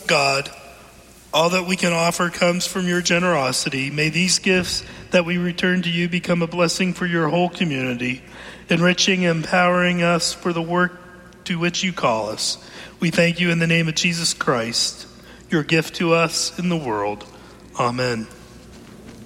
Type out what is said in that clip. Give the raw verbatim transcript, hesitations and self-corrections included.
God, all that we can offer comes from your generosity. May these gifts that we return to you become a blessing for your whole community, enriching and empowering us for the work to which you call us. We thank you in the name of Jesus Christ, your gift to us in the world. Amen.